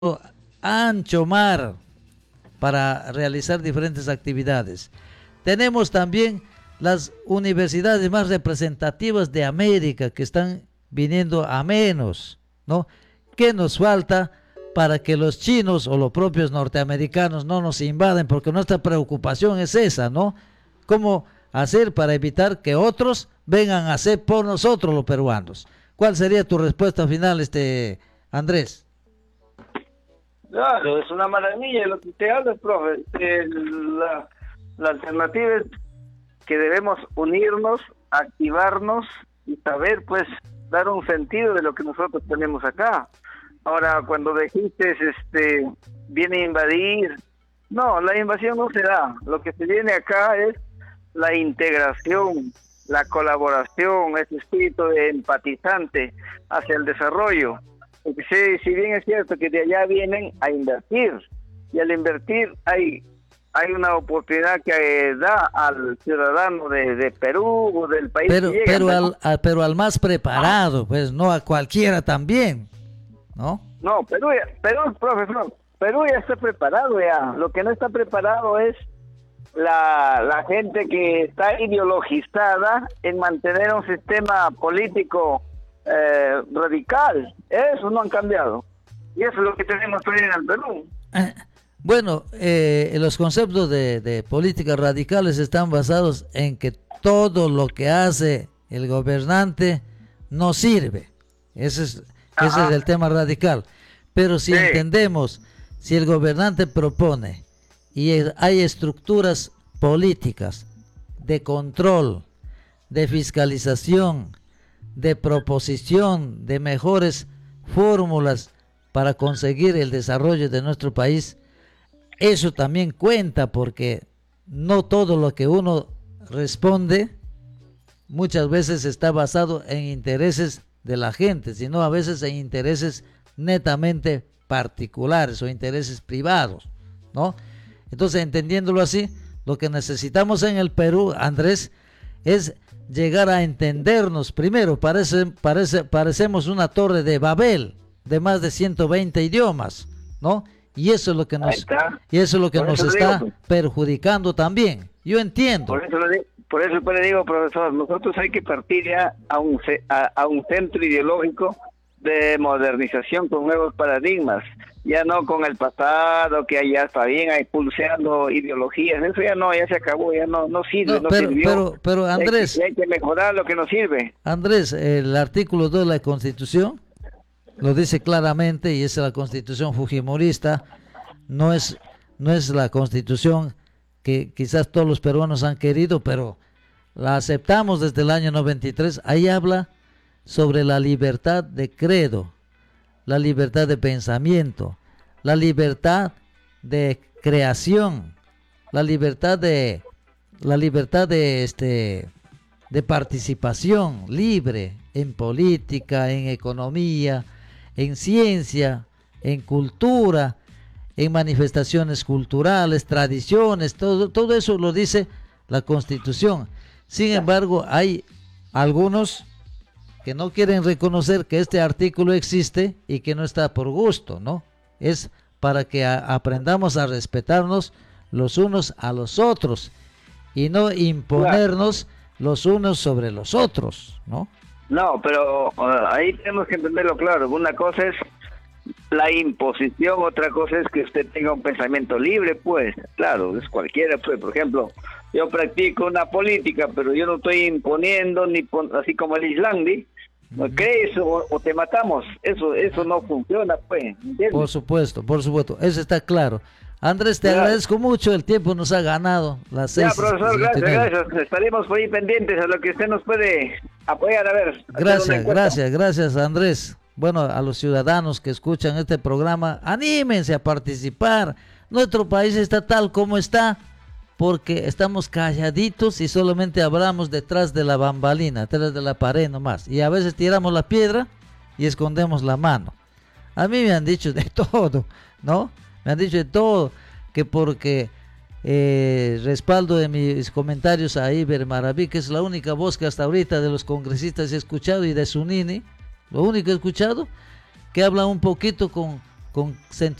ancho mar para realizar diferentes actividades. Tenemos también las universidades más representativas de América que están viniendo a menos, ¿no? ¿Qué nos falta para que los chinos o los propios norteamericanos no nos invaden? Porque nuestra preocupación es esa, ¿no? ¿Cómo hacer para evitar que otros vengan a hacer por nosotros los peruanos? ¿Cuál sería tu respuesta final, Andrés? Claro, es una maravilla lo que te habla, profe. La alternativa es que debemos unirnos, activarnos y saber, pues, dar un sentido de lo que nosotros tenemos acá. Ahora, cuando dijiste, viene a invadir, no, la invasión no se da. Lo que se viene acá es la integración, la colaboración, ese espíritu de empatizante hacia el desarrollo. Porque si bien es cierto que de allá vienen a invertir, y al invertir hay una oportunidad que da al ciudadano de Perú o del país pero, que llega. pero al más preparado, pues no a cualquiera también, ¿no? No, Perú, profesor, Perú ya está preparado ya. Lo que no está preparado es la gente que está ideologizada en mantener un sistema político radical. Eso no han cambiado. Y eso es lo que tenemos hoy en el Perú. Bueno, los conceptos de políticas radicales están basados en que todo lo que hace el gobernante no sirve. Ese es el tema radical. Pero si entendemos, si el gobernante propone y hay estructuras políticas de control, de fiscalización, de proposición de mejores fórmulas para conseguir el desarrollo de nuestro país, eso también cuenta, porque no todo lo que uno responde muchas veces está basado en intereses de la gente, sino a veces en intereses netamente particulares o intereses privados, ¿no? Entonces, entendiéndolo así, lo que necesitamos en el Perú, Andrés, es llegar a entendernos. Primero, parecemos una torre de Babel de más de 120 idiomas, ¿no? Y eso es lo que nos está perjudicando también. Yo entiendo. Por eso le digo, profesor, nosotros hay que partir ya a un centro ideológico de modernización con nuevos paradigmas, ya no con el pasado, que ya está bien, hay pulseando ideologías, eso ya se acabó, ya no sirve, no sirvió. Pero Andrés, hay que mejorar lo que nos sirve. Andrés, el artículo 2 de la Constitución lo dice claramente, y es la Constitución fujimorista, no es la Constitución que quizás todos los peruanos han querido, pero la aceptamos desde el año 93. Ahí habla sobre la libertad de credo, la libertad de pensamiento, la libertad de creación, la libertad de participación libre en política, en economía, en ciencia, en cultura, en manifestaciones culturales, tradiciones, todo eso lo dice la Constitución. Sin embargo, hay algunos que no quieren reconocer que este artículo existe y que no está por gusto, ¿no? Es para que aprendamos a respetarnos los unos a los otros y no imponernos los unos sobre los otros, ¿no? No, pero ahí tenemos que entenderlo claro. Una cosa es la imposición, otra cosa es que usted tenga un pensamiento libre, pues. Claro, es cualquiera, pues. Por ejemplo, yo practico una política, pero yo no estoy imponiendo, así como el Islam, ¿no crees? O te matamos. Eso no funciona, pues. ¿Entiendes? Por supuesto, eso está claro. Andrés, te agradezco mucho, el tiempo nos ha ganado las 6. Ya, profesor, gracias. Estaremos por ahí pendientes a lo que usted nos puede apoyar, a ver. Gracias, Andrés. Bueno, a los ciudadanos que escuchan este programa, anímense a participar. Nuestro país está tal como está porque estamos calladitos y solamente hablamos detrás de la bambalina, detrás de la pared nomás. Y a veces tiramos la piedra y escondemos la mano. A mí me han dicho de todo, ¿no? Me han dicho de todo, que porque respaldo de mis comentarios a Iber Maraví, que es la única voz que hasta ahorita de los congresistas he escuchado, y de Sunini, lo único que he escuchado, que habla un poquito con con sentido